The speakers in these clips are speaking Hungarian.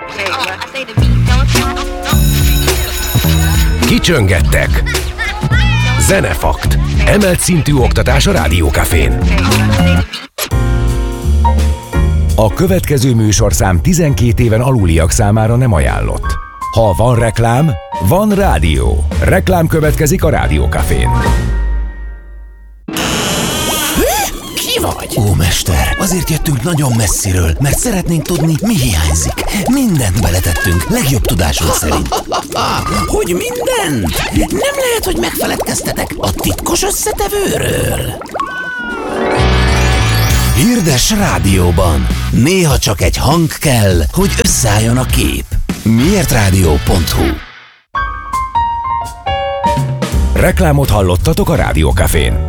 Kicsöngettek. Zenefakt. Emelt szintű oktatás a Rádiókafén. A következő műsorszám 12 éven aluliak számára nem ajánlott. Ha van reklám, van rádió. Reklám következik a Rádiókafén. Ki vagy? Ó, mester, azért jöttünk nagyon messziről, mert szeretnénk tudni, mi hiányzik. Mindent beletettünk, legjobb tudásunk szerint. Hogy mindent? Nem lehet, hogy megfeledkeztetek a titkos összetevőről. Hirdes rádióban. Néha csak egy hang kell, hogy összeálljon a kép. Miértradio.hu. Reklámot hallottatok a Rádiókafén.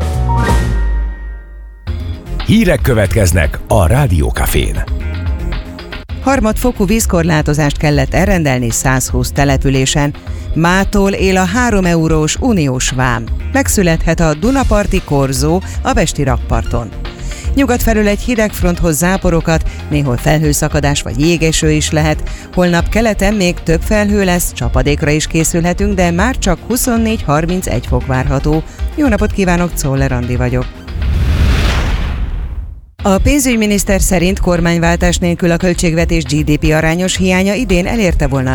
Hírek következnek a Rádiókafén. Harmadfokú vízkorlátozást kellett elrendelni 120 településen. Mától él a 3 eurós uniós vám. Megszülethet a Dunaparti korzó a pesti rakparton. Nyugat felől egy hidegfronthoz záporokat, néhol felhőszakadás vagy jégeső is lehet. Holnap keleten még több felhő lesz, csapadékra is készülhetünk, de már csak 24-31 fok várható. Jó napot kívánok, Czoller Andi vagyok. A pénzügyminiszter szerint kormányváltás nélkül a költségvetés GDP arányos hiánya idén elérte volna a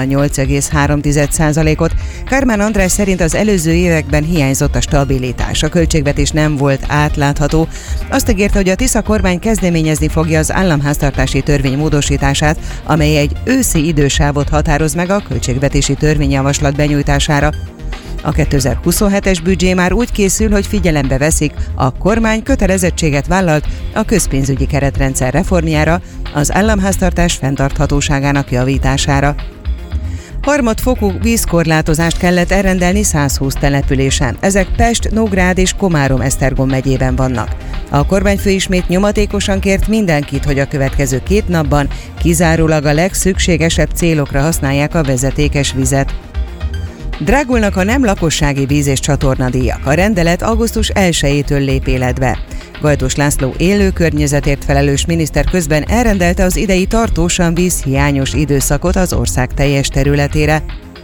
8,3%-ot. Kármán András szerint az előző években hiányzott a stabilitás, a költségvetés nem volt átlátható. Azt ígérte, hogy a Tisza kormány kezdeményezni fogja az államháztartási törvény módosítását, amely egy őszi idősávot határoz meg a költségvetési törvényjavaslat benyújtására. A 2027-es büdzsé már úgy készül, hogy figyelembe veszik, a kormány kötelezettséget vállalt a közpénzügyi keretrendszer reformjára, az államháztartás fenntarthatóságának javítására. Harmadfokú vízkorlátozást kellett elrendelni 120 településen. Ezek Pest, Nógrád és Komárom-Esztergom megyében vannak. A kormányfő ismét nyomatékosan kért mindenkit, hogy a következő 2 napban kizárólag a legszükségesebb célokra használják a vezetékes vizet. Drágulnak a nem lakossági víz- és csatornadíjak. A rendelet augusztus 1-től lép életbe. Gajdos László élő környezetért felelős miniszter közben elrendelte az idei tartósan vízhiányos időszakot az ország teljes területére.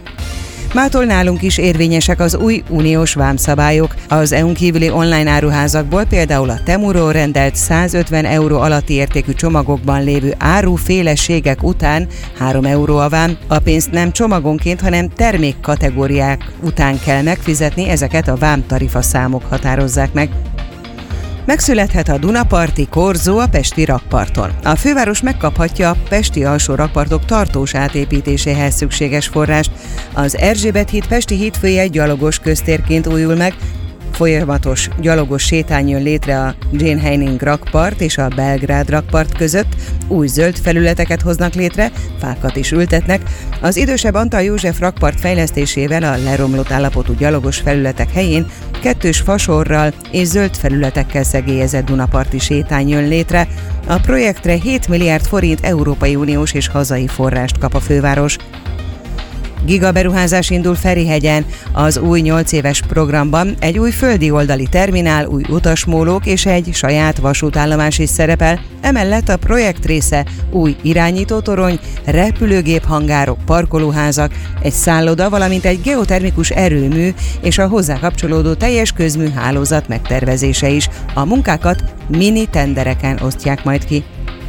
Mától nálunk is érvényesek az új uniós vámszabályok. Az EU-n kívüli online áruházakból például a Temuról rendelt 150 euró alatti értékű csomagokban lévő áruféleségek után 3 euró a vám. A pénzt nem csomagonként, hanem termékkategóriák után kell megfizetni, ezeket a vámtarifa számok határozzák meg. Megszülethet a Dunaparti korzó a pesti rakparton. A főváros megkaphatja a pesti alsó rakpartok tartós átépítéséhez szükséges forrást. Az Erzsébet híd pesti hídfője gyalogos köztérként újul meg. Folyamatos gyalogos sétány jön létre a Jane Heining rakpart és a Belgrád rakpart között. Új zöld felületeket hoznak létre, fákat is ültetnek. Az idősebb Antal József rakpart fejlesztésével a leromlott állapotú gyalogos felületek helyén 2 fasorral és zöld felületekkel szegélyezett Dunaparti sétány jön létre. A projektre 7 milliárd forint Európai Uniós és hazai forrást kap a főváros. Gigaberuházás indul Ferihegyen. Az új 8 éves programban egy új földi oldali terminál, új utasmólók és egy saját vasútállomás is szerepel. Emellett a projekt része új irányítótorony, repülőgéphangárok, parkolóházak, egy szálloda, valamint egy geotermikus erőmű és a hozzá kapcsolódó teljes közmű hálózat megtervezése is. A munkákat mini tendereken osztják majd ki.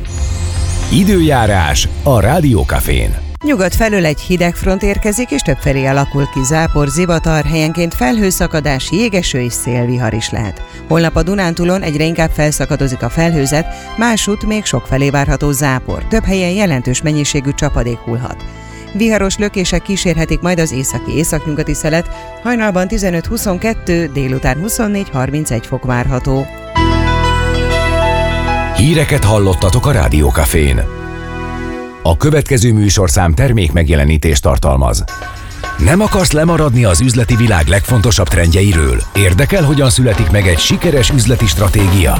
Időjárás a Rádiókafén. Nyugat felől egy hidegfront érkezik, és többfelé alakul ki zápor, zivatar, helyenként felhőszakadás, jégeső és szélvihar is lehet. Holnap a Dunántúlon egyre inkább felszakadozik a felhőzet, másút még sokfelé várható zápor. Több helyen jelentős mennyiségű csapadék hullhat. Viharos lökések kísérhetik majd az északi-északnyugati szelet, hajnalban 15-22, délután 24-31 fok várható. Híreket hallottatok a Rádiókafén. A következő műsorszám termék megjelenítést tartalmaz. Nem akarsz lemaradni az üzleti világ legfontosabb trendjeiről? Érdekel, hogyan születik meg egy sikeres üzleti stratégia?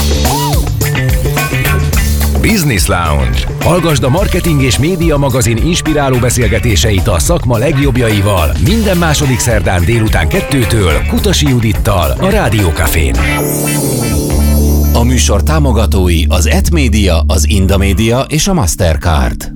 Business Lounge. Hallgasd a Marketing és Média magazin inspiráló beszélgetéseit a szakma legjobbjaival minden második szerdán délután 2-től Kutasi Judittal a Rádiókafén. A műsor támogatói az ET Média, az Inda Média és a Mastercard.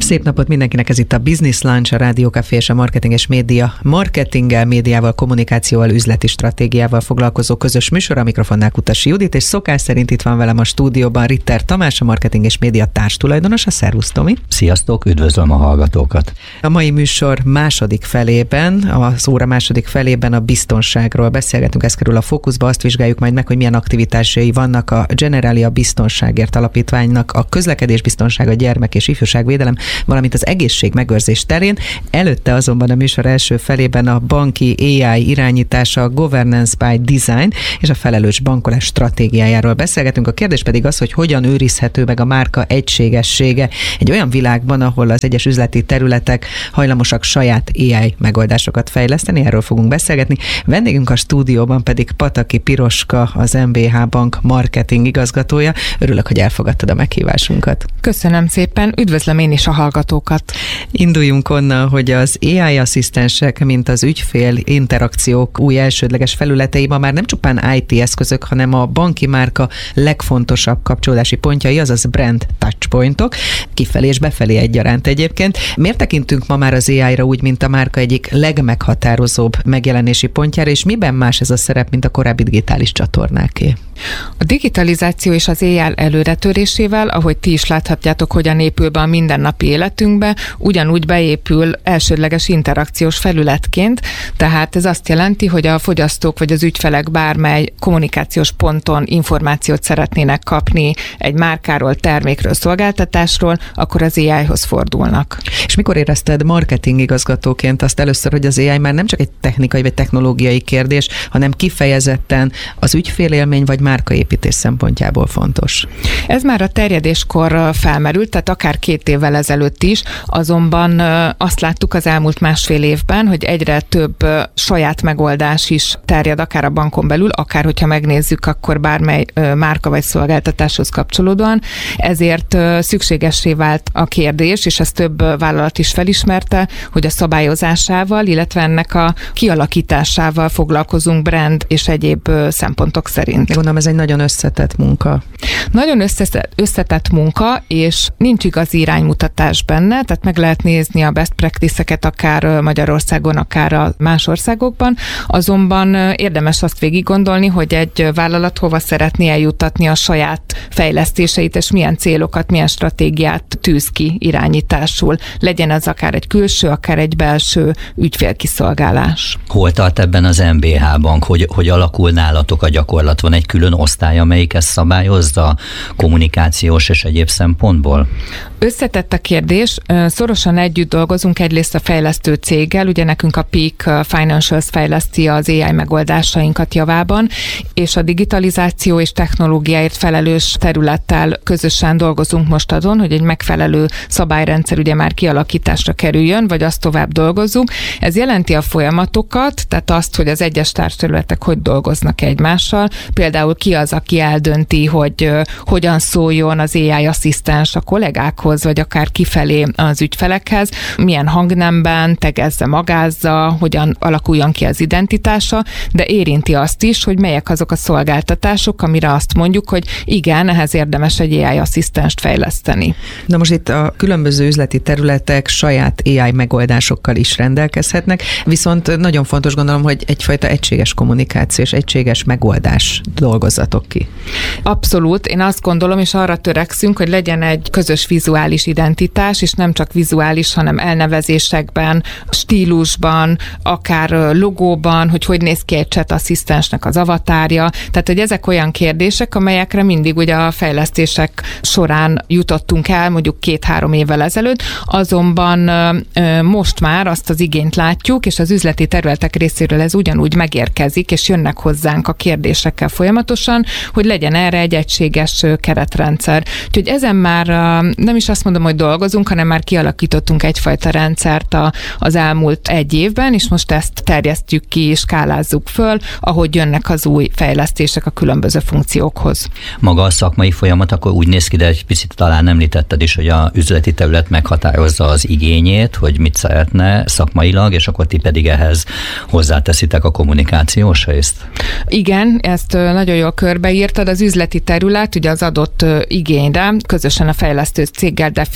Szép napot mindenkinek, ez itt a Business Lunch, a Rádió Café és a Marketing és Média. Marketinggel, médiával, kommunikációval, üzleti stratégiával foglalkozó közös műsor, a mikrofonnál Kutasi Judit, és szokás szerint itt van velem a stúdióban Ritter Tamás, a Marketing és Média társtulajdonosa. Szervusz, Tomi! Sziasztok, üdvözlöm a hallgatókat! A mai műsor második felében, az óra második felében a biztonságról beszélgetünk, ez kerül a fókuszba, azt vizsgáljuk majd meg, hogy milyen aktivitásai vannak a Generalia Biztonságért Alapítványnak, a közlekedésbiztonság, a gyermek és ifjúságvédelem, valamint az egészség megőrzés terén. Előtte azonban a műsor első felében a banki AI irányítása, a governance by design és a felelős bankolás stratégiájáról beszélgetünk. A kérdés pedig az, hogy hogyan őrizhető meg a márka egységessége egy olyan világban, ahol az egyes üzleti területek hajlamosak saját AI megoldásokat fejleszteni. Erről fogunk beszélgetni. Vendégünk a stúdióban pedig Pataki Piroska, az MBH Bank marketing igazgatója. Örülök, hogy elfogadtad a meghívásunkat. Köszönöm szépen, üdvözlöm én is a hallgatókat. Induljunk onnan, hogy az AI asszisztensek, mint az ügyfél interakciók új elsődleges felületei ma már nem csupán IT eszközök, hanem a banki márka legfontosabb kapcsolódási pontjai, azaz brand touchpointok, kifelé és befelé egyaránt egyébként. Miért tekintünk ma már az AI-ra úgy, mint a márka egyik legmeghatározóbb megjelenési pontjára, és miben más ez a szerep, mint a korábbi digitális csatornáké? A digitalizáció és az AI előretörésével, ahogy ti is láthatjátok, hogyan épül be a mindennapi életünkbe, ugyanúgy beépül elsődleges interakciós felületként, tehát ez azt jelenti, hogy a fogyasztók vagy az ügyfelek bármely kommunikációs ponton információt szeretnének kapni egy márkáról, termékről, szolgáltatásról, akkor az AI-hoz fordulnak. És mikor érezted marketing igazgatóként azt először, hogy az AI már nem csak egy technikai vagy technológiai kérdés, hanem kifejezetten az ügyfélélmény vagy márkaépítés szempontjából fontos? Ez már a terjedéskor felmerült, tehát akár 2 évvel ezelőtt is, azonban azt láttuk az elmúlt másfél évben, hogy egyre több saját megoldás is terjed, akár a bankon belül, akár hogyha megnézzük, akkor bármely márka vagy szolgáltatáshoz kapcsolódóan. Ezért szükségessé vált a kérdés, és ezt több vállalat is felismerte, hogy a szabályozásával, illetve ennek a kialakításával foglalkozunk brand és egyéb szempontok szerint. Gondolom, ez egy nagyon összetett munka. Nagyon összetett munka, és nincs igazi iránymutatás benne, tehát meg lehet nézni a best practice-eket akár Magyarországon, akár a más országokban, azonban érdemes azt végig gondolni, hogy egy vállalat hova szeretné eljuttatni a saját fejlesztéseit, és milyen célokat, milyen stratégiát tűz ki irányításul. Legyen ez akár egy külső, akár egy belső ügyfélkiszolgálás. Hol tart ebben az MBH Bank? Hogy alakul nálatok a gyakorlat? Van egy külön osztály, amelyik ezt szabályozza kommunikációs és egyéb szempontból? Összetett a kérdés. Szorosan együtt dolgozunk egyrészt a fejlesztő céggel, ugye nekünk a Peak Financials fejleszti az AI megoldásainkat javában, és a digitalizáció és technológiáért felelős területtel közösen dolgozunk most azon, hogy egy megfelelő szabályrendszer ugye már kialakításra kerüljön, vagy azt tovább dolgozzunk. Ez jelenti a folyamatokat, tehát azt, hogy az egyes társterületek hogy dolgoznak egymással. Például ki az, aki eldönti, hogy hogyan szóljon az AI asszisztens a kollégákhoz, vagy akár kifelé az ügyfelekhez, milyen hangnemben, tegezze, magázza, hogyan alakuljon ki az identitása, de érinti azt is, hogy melyek azok a szolgáltatások, amire azt mondjuk, hogy igen, ehhez érdemes egy AI asszisztenst fejleszteni. Na most itt a különböző üzleti területek saját AI megoldásokkal is rendelkezhetnek, viszont nagyon fontos gondolom, hogy egyfajta egységes kommunikáció és egységes megoldás dolgozzatok ki. Abszolút, én azt gondolom, és arra törekszünk, hogy legyen egy közös vizuális identitás, és nem csak vizuális, hanem elnevezésekben, stílusban, akár logóban, hogy néz ki egy chat asszisztensnek az avatárja. Tehát, hogy ezek olyan kérdések, amelyekre mindig ugye a fejlesztések során jutottunk el, mondjuk 2-3 évvel ezelőtt, azonban most már azt az igényt látjuk, és az üzleti területek részéről ez ugyanúgy megérkezik, és jönnek hozzánk a kérdésekkel folyamatosan, hogy legyen erre egy egységes keretrendszer. Úgyhogy ezen már nem is azt mondom, hogy dolgozunk, hanem már kialakítottunk egyfajta rendszert az elmúlt 1 évben, és most ezt terjesztjük ki, és skálázzuk föl, ahogy jönnek az új fejlesztések a különböző funkciókhoz. Maga a szakmai folyamat akkor úgy néz ki, de egy picit talán említetted is, hogy a üzleti terület meghatározza az igényét, hogy mit szeretne szakmailag, és akkor ti pedig ehhez hozzáteszitek a kommunikációs részt. Igen, ezt nagyon jól körbeírtad. Az üzleti terület ugye az adott igényre közösen a fejlesztő céggel definiálja,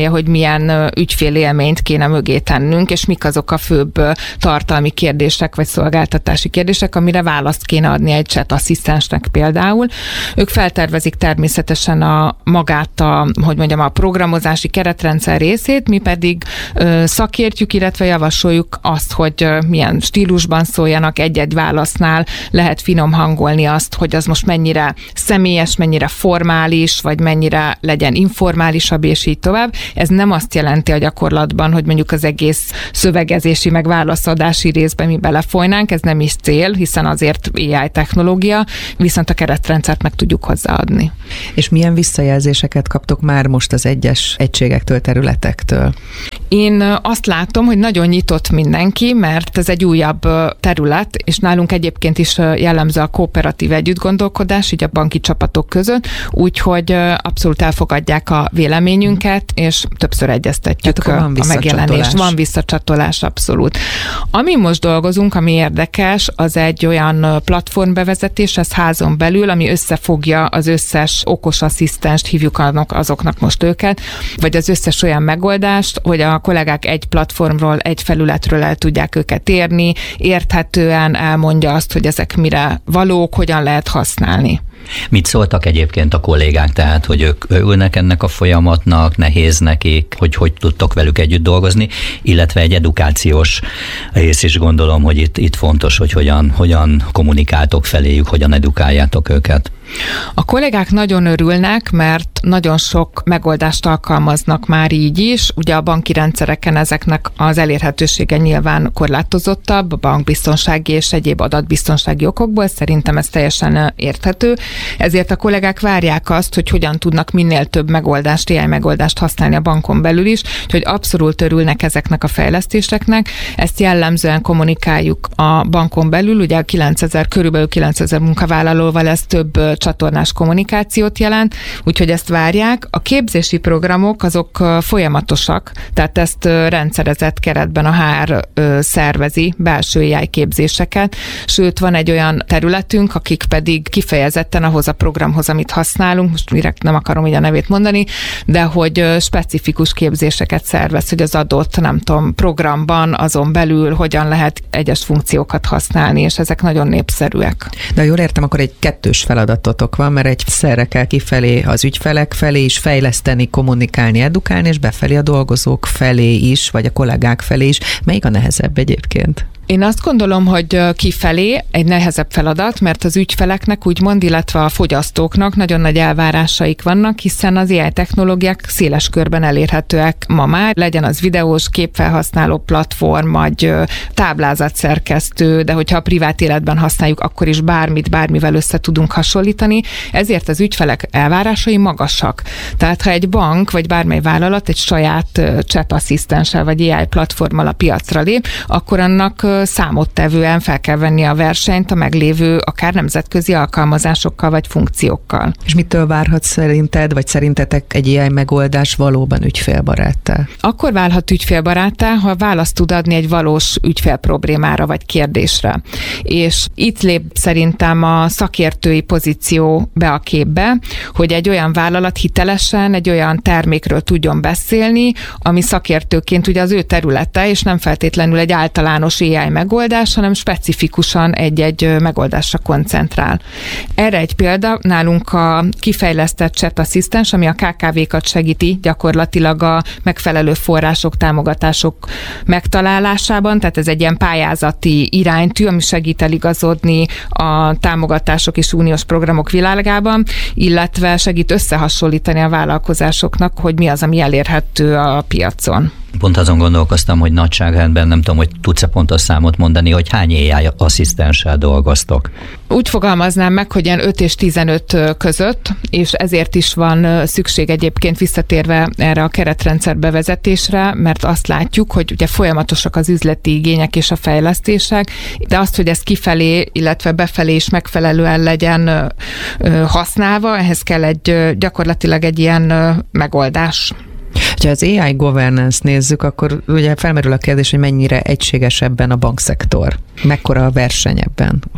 hogy milyen ügyfélélményt kéne mögé tennünk, és mik azok a főbb tartalmi kérdések, vagy szolgáltatási kérdések, amire választ kéne adni egy chat asszisztensnek például. Ők feltervezik természetesen magát a programozási keretrendszer részét, mi pedig szakértjük, illetve javasoljuk azt, hogy milyen stílusban szóljanak egy-egy válasznál, lehet finom hangolni azt, hogy az most mennyire személyes, mennyire formális, vagy mennyire legyen informálisabb, és így tovább. Ez nem azt jelenti a gyakorlatban, hogy mondjuk az egész szövegezési, meg válaszadási részben mi belefolynánk, ez nem is cél, hiszen azért AI technológia, viszont a keretrendszert meg tudjuk hozzáadni. És milyen visszajelzéseket kaptok már most az egyes egységektől, területektől? Én azt látom, hogy nagyon nyitott mindenki, mert ez egy újabb terület, és nálunk egyébként is jellemző a kooperatív együttgondolkodás, így a banki csapatok között, úgyhogy abszolút elfogadják a véleményünket, és többször egyeztetjük a megjelenést. Van visszacsatolás, abszolút. Ami most dolgozunk, ami érdekes, az egy olyan platformbevezetés, ez házon belül, ami összefogja az összes okos asszisztenst, hívjuk azoknak most őket, vagy az összes olyan megoldást, hogy a kollégák egy platformról, egy felületről el tudják őket érni, érthetően elmondja azt, hogy ezek mire valók, hogyan lehet használni. Mit szóltak egyébként a kollégák, tehát, hogy ők örülnek ennek a folyamatnak, nehéz nekik, hogy tudtok velük együtt dolgozni, illetve egy edukációs rész is gondolom, hogy itt fontos, hogy hogyan kommunikáltok feléjük, hogyan edukáljátok őket. A kollégák nagyon örülnek, mert nagyon sok megoldást alkalmaznak már így is. Ugye a banki rendszereken ezeknek az elérhetősége nyilván korlátozottabb, a bankbiztonsági és egyéb adatbiztonsági okokból, szerintem ez teljesen érthető. Ezért a kollégák várják azt, hogy hogyan tudnak minél több megoldást, AI megoldást használni a bankon belül is, hogy abszolút örülnek ezeknek a fejlesztéseknek. Ezt jellemzően kommunikáljuk a bankon belül, ugye körülbelül 9000 munkavállalóval ez több csatornás kommunikációt jelent, úgyhogy ezt várják. A képzési programok azok folyamatosak, tehát ezt rendszerezett keretben a HR szervezi, belső AI képzéseket, sőt van egy olyan területünk, akik pedig kifejezetten ahhoz a programhoz, amit használunk, most direkt nem akarom így a nevét mondani, de hogy specifikus képzéseket szervez, hogy az adott, programban, azon belül hogyan lehet egyes funkciókat használni, és ezek nagyon népszerűek. De jól értem, akkor egy kettős feladatotok van, mert egyszerre kell kifelé az ügyfelek felé is fejleszteni, kommunikálni, edukálni, és befelé a dolgozók felé is, vagy a kollégák felé is. Melyik a nehezebb egyébként? Én azt gondolom, hogy kifelé egy nehezebb feladat, mert az ügyfeleknek úgymond, illetve a fogyasztóknak nagyon nagy elvárásaik vannak, hiszen az AI technológiák széles körben elérhetőek ma már, legyen az videós, képfelhasználó platform, vagy táblázatszerkesztő, de hogyha a privát életben használjuk, akkor is bármivel össze tudunk hasonlítani, ezért az ügyfelek elvárásai magasak. Tehát ha egy bank, vagy bármely vállalat egy saját chat asszisztenssel, vagy AI platformmal a piacra lép, akkor annak számottevően fel kell venni a versenyt a meglévő akár nemzetközi alkalmazásokkal vagy funkciókkal. És mitől várhat szerintetek egy ilyen megoldás valóban ügyfélbaráttá? Akkor válhat ügyfélbaráttá, ha választ tud adni egy valós ügyfél problémára vagy kérdésre. És itt lép szerintem a szakértői pozíció be a képbe, hogy egy olyan vállalat hitelesen egy olyan termékről tudjon beszélni, ami szakértőként ugye az ő területe, és nem feltétlenül egy általános AI megoldás, hanem specifikusan egy-egy megoldásra koncentrál. Erre egy példa, nálunk a kifejlesztett chat asszisztens, ami a KKV-kat segíti gyakorlatilag a megfelelő források, támogatások megtalálásában, tehát ez egy ilyen pályázati iránytű, ami segít eligazodni a támogatások és uniós programok világában, illetve segít összehasonlítani a vállalkozásoknak, hogy mi az, ami elérhető a piacon. Pont azon gondolkoztam, hogy nagyságrendben nem tudom, hogy tudsz-e pontos számot mondani, hogy hány AI asszisztenssel dolgoztok? Úgy fogalmaznám meg, hogy ilyen 5 és 15 között, és ezért is van szükség egyébként visszatérve erre a keretrendszer bevezetésre, mert azt látjuk, hogy ugye folyamatosak az üzleti igények és a fejlesztések, de azt, hogy ez kifelé, illetve befelé is megfelelően legyen használva, ehhez kell gyakorlatilag egy ilyen megoldás. Ha az AI governance nézzük, akkor ugye felmerül a kérdés, hogy mennyire egységes ebben a bankszektor. Mekkora a verseny ebben? Kik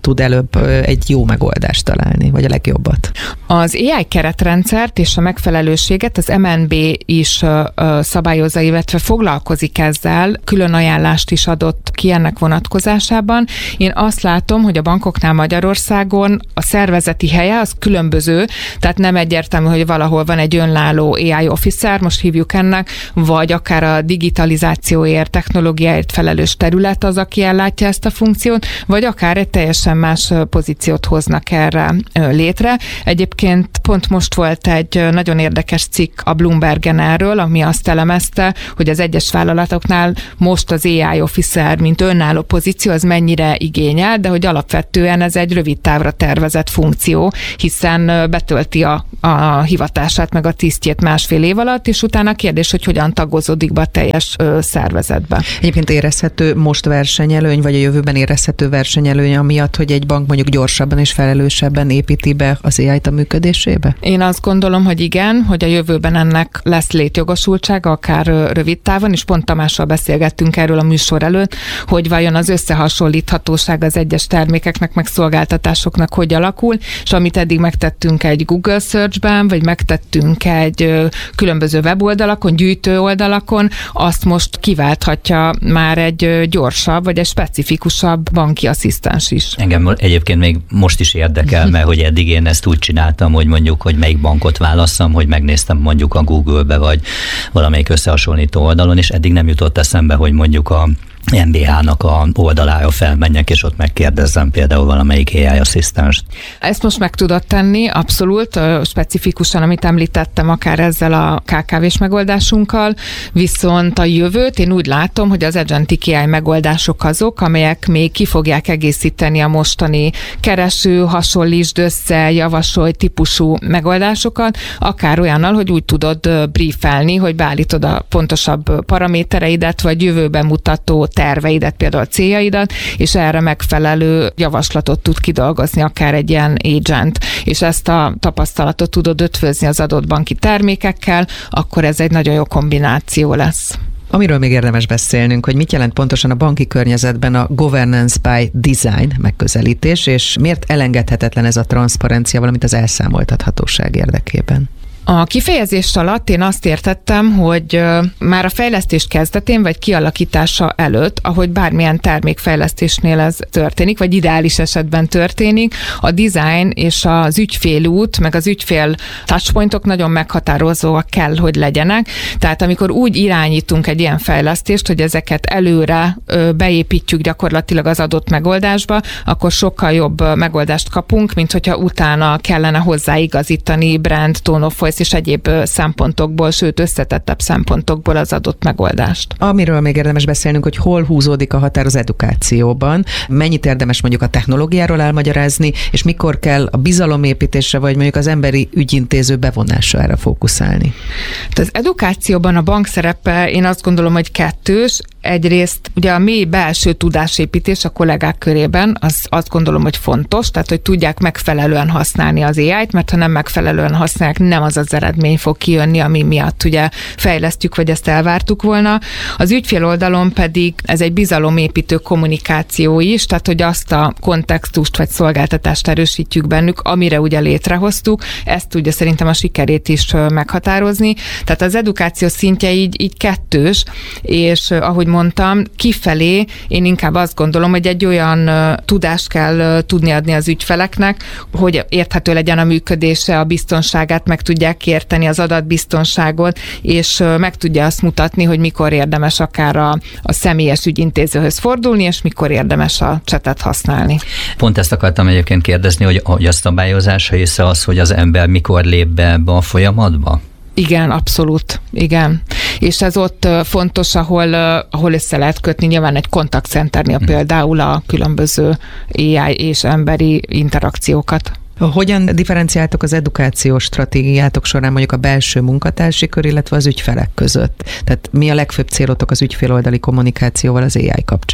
tud előbb egy jó megoldást találni, vagy a legjobbat? Az AI keretrendszert és a megfelelőséget az MNB is szabályozza, illetve foglalkozik ezzel, külön ajánlást is adott ki ennek vonatkozásában. Én azt látom, hogy a bankoknál Magyarországon a szervezeti helye az különböző, tehát nem egyértelmű, hogy valahol van egy önálló AI officer, most hívjuk ennek, vagy akár a digitalizációért, technológiáért felelős terület az, aki ellátja ezt a funkciót, vagy akár egy teljesen más pozíciót hoznak erre létre. Egyébként pont most volt egy nagyon érdekes cikk a Bloombergen erről, ami azt elemezte, hogy az egyes vállalatoknál most az AI officer, mint önálló pozíció, az mennyire igényel, de hogy alapvetően ez egy rövid távra tervezett funkció, hiszen betölti a hivatását meg a tisztjét másfél év alatt, és utána a kérdés, hogy hogyan tagozódik be a teljes szervezetbe. Egyébként érezhető most versenyelőny, vagy a jövőben érezhető versenyelőny amiatt, hogy egy bank mondjuk gyorsabban és felelősebben építi be az AI-t a működésébe? Én azt gondolom, hogy igen, hogy a jövőben ennek lesz létjogosultsága, akár rövid távon, és pont Tamással beszélgettünk erről a műsor előtt, hogy vajon az összehasonlíthatóság az egyes termékeknek, meg szolgáltatásoknak hogy alakul, és amit eddig megtettünk egy Google Search-ben, vagy megtettünk egy különböző weboldalakon, gyűjtő oldalakon, azt most kiválthatja már egy gyorsabb, vagy egy specifikusabb banki asszisztens is. Engem egyébként még most is érdekel, mert hogy eddig én ezt úgy csináltam, hogy mondjuk, hogy melyik bankot válasszam, hogy megnéztem mondjuk a Google-be, vagy valamelyik összehasonlító oldalon, és eddig nem jutott eszembe, hogy mondjuk a MBH-nak a oldalára felmenjek, és ott megkérdezzem például valamelyik AI asszisztenst. Ezt most meg tudod tenni, abszolút, specifikusan, amit említettem, akár ezzel a KKV-s megoldásunkkal, viszont a jövőt én úgy látom, hogy az Agentic AI megoldások azok, amelyek még ki fogják egészíteni a mostani kereső, hasonlítsd össze, javasolj típusú megoldásokat, akár olyannal, hogy úgy tudod briefelni, hogy beállítod a pontosabb paramétereidet, vagy jövőben mutató terveidet, például céljaidat, és erre megfelelő javaslatot tud kidolgozni akár egy ilyen agent, és ezt a tapasztalatot tudod ötvözni az adott banki termékekkel, akkor ez egy nagyon jó kombináció lesz. Amiről még érdemes beszélnünk, hogy mit jelent pontosan a banki környezetben a governance by design megközelítés, és miért elengedhetetlen ez a transzparencia, valamint az elszámoltathatóság érdekében? A kifejezés alatt én azt értettem, hogy már a fejlesztés kezdetén, vagy kialakítása előtt, ahogy bármilyen termékfejlesztésnél ez történik, vagy ideális esetben történik, a design és az ügyfélút, meg az ügyfél touchpointok nagyon meghatározóak kell, hogy legyenek. Tehát amikor úgy irányítunk egy ilyen fejlesztést, hogy ezeket előre beépítjük gyakorlatilag az adott megoldásba, akkor sokkal jobb megoldást kapunk, mint hogyha utána kellene hozzáigazítani brand, tone of voice és egyéb szempontokból, sőt összetettebb szempontokból az adott megoldást. Amiről még érdemes beszélnünk, hogy hol húzódik a határ az edukációban, mennyit érdemes mondjuk a technológiáról elmagyarázni, és mikor kell a bizalomépítésre, vagy mondjuk az emberi ügyintéző bevonására fókuszálni. Az edukációban a bank szerepe, én azt gondolom, hogy kettős. Egyrészt ugye a mély belső tudásépítés a kollégák körében, az azt gondolom, hogy fontos, tehát hogy tudják megfelelően használni az AI-t, mert ha nem megfelelően használják, nem az az eredmény fog kijönni, ami miatt ugye fejlesztjük, vagy ezt elvártuk volna. Az ügyfél oldalon pedig ez egy bizalomépítő kommunikáció is, tehát hogy azt a kontextust vagy szolgáltatást erősítjük bennük, amire ugye létrehoztuk, ezt tudja szerintem a sikerét is meghatározni. Tehát az edukáció szintje így kettős, és ahogy mondtam, kifelé én inkább azt gondolom, hogy egy olyan tudást kell tudni adni az ügyfeleknek, hogy érthető legyen a működése, a biztonságát meg tudják érteni, az adatbiztonságot, és meg tudja azt mutatni, hogy mikor érdemes akár a személyes ügyintézőhöz fordulni, és mikor érdemes a csetet használni. Pont ezt akartam egyébként kérdezni, hogy a szabályozás része az, hogy az ember mikor lép be ebbe a folyamatba? Igen, abszolút, igen. És ez ott fontos, ahol össze lehet kötni nyilván egy contact centernél például a különböző AI és emberi interakciókat. Hogyan differenciáltok az edukációs stratégiátok során mondjuk a belső munkatársi kör, illetve az ügyfelek között? Tehát mi a legfőbb célotok az ügyféloldali kommunikációval az AI kapcsán?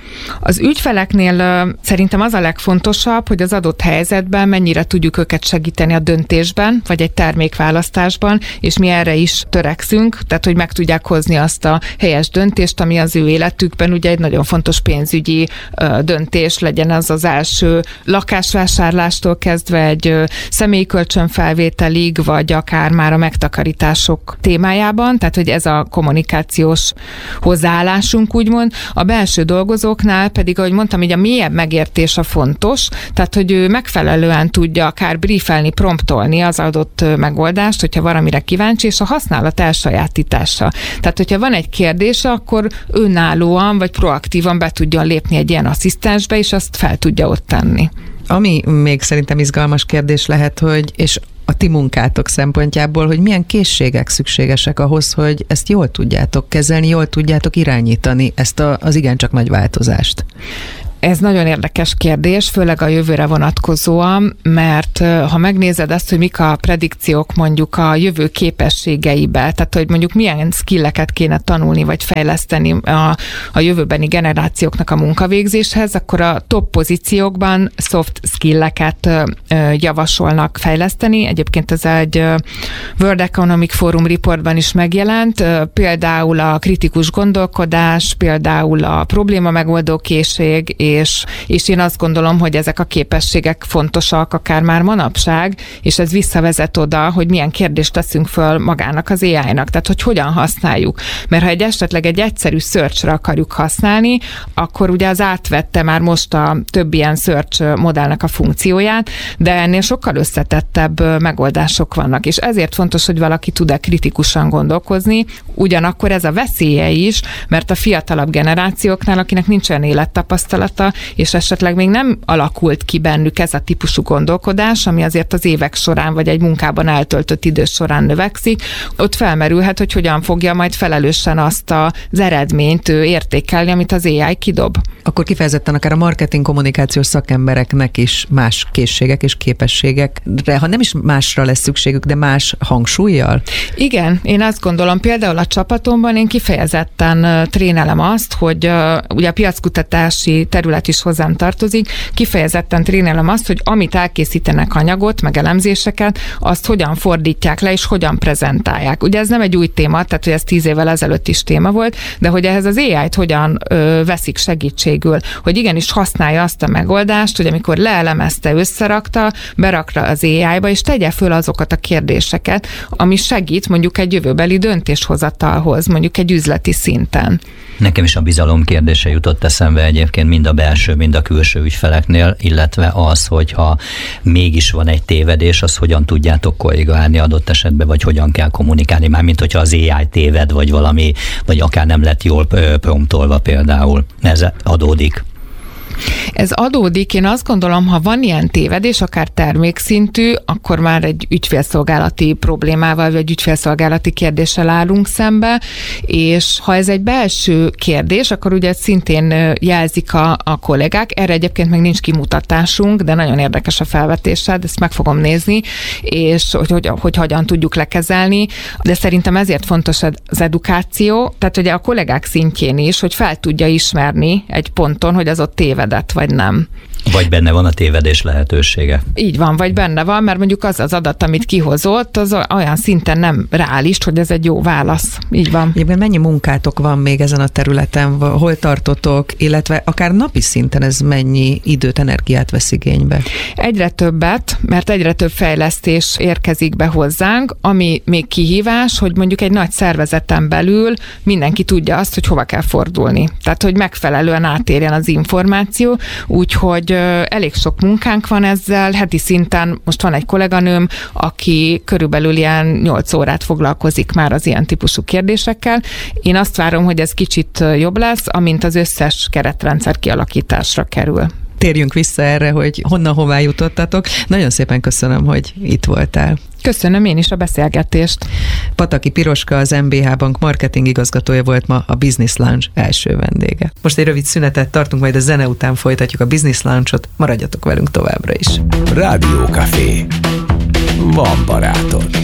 Az ügyfeleknél szerintem az a legfontosabb, hogy az adott helyzetben mennyire tudjuk őket segíteni a döntésben, vagy egy termékválasztásban, és mi erre is törekszünk, tehát hogy meg tudják hozni azt a helyes döntést, ami az ő életükben ugye egy nagyon fontos pénzügyi döntés, legyen az az első lakásvásárlástól kezdve egy személyi kölcsönfelvételig, vagy akár már a megtakarítások témájában, tehát hogy ez a kommunikációs hozzáállásunk úgymond. A belső dolgozóknál pedig, ahogy mondtam, így a mélyebb megértés a fontos, tehát hogy ő megfelelően tudja akár briefelni, promptolni az adott megoldást, hogyha valamire kíváncsi, és a használat elsajátítása. Tehát, hogyha van egy kérdése, akkor önállóan vagy proaktívan be tudjon lépni egy ilyen asszisztensbe, és azt fel tudja ott tenni. Ami még szerintem izgalmas kérdés lehet, hogy és a ti munkátok szempontjából, hogy milyen készségek szükségesek ahhoz, hogy ezt jól tudjátok kezelni, jól tudjátok irányítani ezt az igencsak nagy változást. Ez nagyon érdekes kérdés, főleg a jövőre vonatkozóan, mert ha megnézed azt, hogy mik a predikciók mondjuk a jövő képességeibe, tehát hogy mondjuk milyen skilleket kéne tanulni vagy fejleszteni a jövőbeni generációknak a munkavégzéshez, akkor a top pozíciókban soft skilleket javasolnak fejleszteni. Egyébként ez egy World Economic Forum reportban is megjelent, például a kritikus gondolkodás, például a probléma megoldó készség, és én azt gondolom, hogy ezek a képességek fontosak akár már manapság, és ez visszavezet oda, hogy milyen kérdést teszünk föl magának az AI-nak, tehát hogy hogyan használjuk. Mert ha esetleg egy egyszerű search-re akarjuk használni, akkor ugye az átvette már most a több ilyen search modellnek a funkcióját, de ennél sokkal összetettebb megoldások vannak, és ezért fontos, hogy valaki tud-e kritikusan gondolkozni, ugyanakkor ez a veszélye is, mert a fiatalabb generációknál, akinek nincs olyan élettapasztalata, és esetleg még nem alakult ki bennük ez a típusú gondolkodás, ami azért az évek során, vagy egy munkában eltöltött idő során növekszik, ott felmerülhet, hogy hogyan fogja majd felelősen azt az eredményt értékelni, amit az AI kidob. Akkor kifejezetten akár a marketing kommunikációs szakembereknek is más készségek és képességekre, ha nem is másra lesz szükségük, de más hangsúlyjal? Igen, én azt gondolom, például a csapatomban én kifejezetten trénelem azt, hogy ugye a piackutatási terület is hozzám tartozik, kifejezetten trénelem azt, hogy amit elkészítenek anyagot, meg elemzéseket, azt hogyan fordítják le, és hogyan prezentálják. Ugye ez nem egy új téma, tehát hogy ez 10 évvel ezelőtt is téma volt, de hogy ehhez az AI-t hogyan veszik segítségül, hogy igenis használja azt a megoldást, hogy amikor leelemezte, összerakta, berakta az AI-ba, és tegye föl azokat a kérdéseket, ami segít mondjuk egy jövőbeli döntéshozatalhoz, mondjuk egy üzleti szinten. Nekem is a bizalom kérdése jutott eszembe egyébként mind a belső, mind a külső ügyfeleknél, illetve az, hogyha mégis van egy tévedés, az hogyan tudjátok korrigálni adott esetben, vagy hogyan kell kommunikálni, mármint hogyha az AI téved, vagy valami, vagy akár nem lett jól promptolva például. Ez adódik. Ez adódik, én azt gondolom, ha van ilyen tévedés, akár termékszintű, akkor már egy ügyfélszolgálati problémával, vagy ügyfélszolgálati kérdéssel állunk szembe, és ha ez egy belső kérdés, akkor ugye szintén jelzik a kollégák, erre egyébként meg nincs kimutatásunk, de nagyon érdekes a felvetésed, ezt meg fogom nézni, és hogy hogyan tudjuk lekezelni, de szerintem ezért fontos az edukáció, tehát ugye a kollégák szintjén is, hogy fel tudja ismerni egy ponton, hogy az ott tévedett, vagy nem. Vagy benne van a tévedés lehetősége. Így van, vagy benne van, mert mondjuk az az adat, amit kihozott, az olyan szinten nem reális, hogy ez egy jó válasz. Így van. Egyébként mennyi munkátok van még ezen a területen, hol tartotok, illetve akár napi szinten ez mennyi időt, energiát vesz igénybe? Egyre többet, mert egyre több fejlesztés érkezik be hozzánk, ami még kihívás, hogy mondjuk egy nagy szervezeten belül mindenki tudja azt, hogy hova kell fordulni. Tehát, hogy megfelelően átérjen az információ, úgyhogy elég sok munkánk van ezzel, heti szinten most van egy kolléganőm, aki körülbelül ilyen 8 órát foglalkozik már az ilyen típusú kérdésekkel. Én azt várom, hogy ez kicsit jobb lesz, amint az összes keretrendszer kialakításra kerül. Térjünk vissza erre, hogy honnan hová jutottatok. Nagyon szépen köszönöm, hogy itt voltál. Köszönöm én is a beszélgetést. Pataki Piroska, az MBH Bank marketing igazgatója volt ma a Business Lounge első vendége. Most egy rövid szünetet tartunk, majd a zene után folytatjuk a Business Lounge-ot. Maradjatok velünk továbbra is. Rádiókafé. Van barátod.